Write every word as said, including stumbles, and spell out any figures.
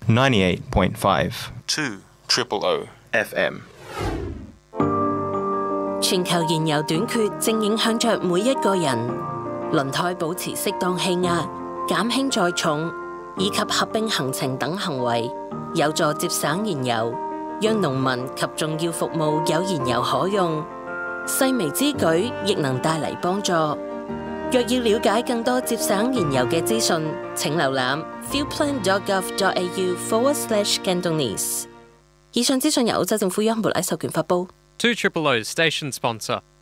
ninety-eight point five two triple O F M。 全球燃油短缺正影響着每一個人，輪胎保持適當氣壓、減輕載重以及合併行程等行為，有助節省燃油，讓農民及重要服務有燃油可用。細微之舉亦能帶嚟幫助。若要了解更多節省燃油嘅資訊，請瀏覽 fuelplan.gov.au forward slash Cantonese。以上資訊由澳洲政府央行撥禮授權發布。 two Triple O's station sponsor.